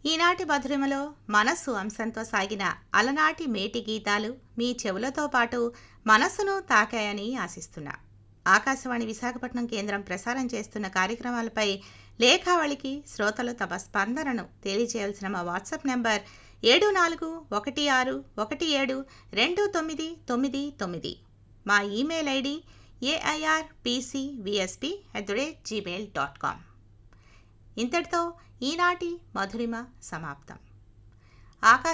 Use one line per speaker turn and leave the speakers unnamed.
ఈనాటి మధురిమలో మనస్సు అంశంతో సాగిన అలనాటి మేటి గీతాలు మీ చెవులతో పాటు మనస్సును తాకాయని ఆశిస్తున్నా. ఆకాశవాణి విశాఖపట్నం కేంద్రం ప్రసారం చేస్తున్న కార్యక్రమాలపై లేఖావళికి శ్రోతలు తమ స్పందనను తెలియజేయాల్సిన మా వాట్సాప్ నెంబర్ 7416172999. మా ఈమెయిల్ ఐడి airpcvsp@gmail.com. ఇంతటితో ఈనాటి మధురిమ సమాప్తం.